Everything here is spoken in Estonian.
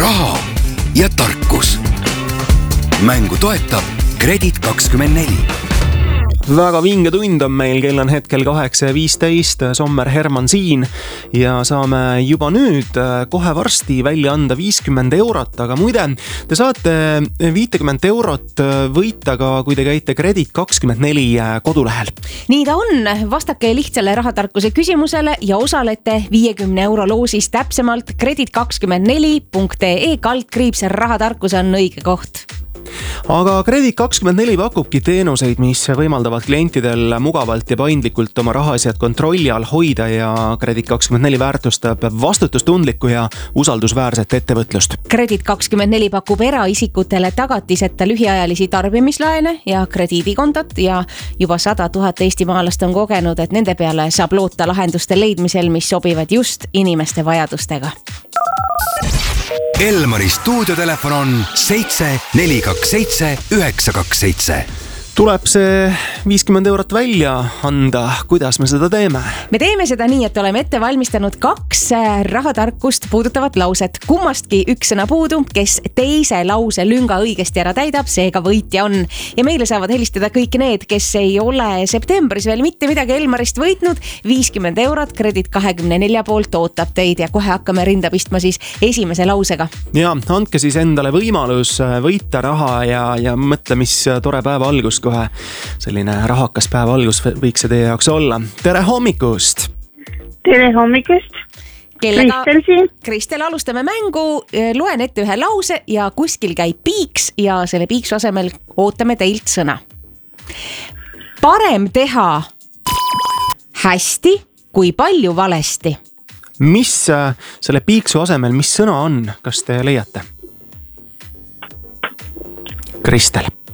raha ja tarkus. Mängu toetab Kredit24. Väga vinge tund on meil, kell on hetkel 8:15, Sommer Herman siin ja saame juba nüüd kohe varsti välja anda 50 eurot, aga muide, te saate 50 eurot võita ka, kui te käite Kredit24 kodulehel. Nii ta on, vastake lihtsale rahatarkuse küsimusele ja osalete 50 euro loosis, täpsemalt kredit24.ee/ rahatarkus on õige koht. Aga Kredit24 pakubki teenuseid, mis võimaldavad klientidel mugavalt ja paindlikult oma rahaasjad kontrolli all hoida ja Kredit24 väärtustab vastutustundlikku ja usaldusväärset ettevõtlust. Kredit24 pakub eraisikutele tagatiseta lühiajalisi tarbimislaene ja krediidikontot ja juba 100 000 eestimaalast on kogenud, et nende peale saab loota lahenduste leidmisel, mis sobivad just inimeste vajadustega. Elmari stuudiotelefon on 7427 927. Tuleb see 50 eurot välja anda, kuidas me seda teeme? Me teeme seda nii, et oleme ette valmistanud 2 rahatarkust puudutavat lauset. Kummastki üks sõna puudu, kes teise lause lünga õigesti ära täidab, seega võitja on. Ja meile saavad helistada kõik need, kes ei ole septembris veel mitte midagi Elmarist võitnud. 50 eurot Kredit24 poolt ootab teid ja kohe hakkame rinda pistma siis esimese lausega. Ja andke siis endale võimalus võita raha ja mõtle, mis tore päeva algus, kohe selline rahakas päeva algus võiks see teie jaoks olla. Tere hommikust! Tere hommikust! Kristel siin. Kristel, alustame mängu, loen ette ühe lause ja kuskil käib piiks ja selle piiksu asemel ootame teilt sõna. Parem teha hästi kui palju valesti. Mis selle piiksu asemel, mis sõna on, kas te leiate? Kristel.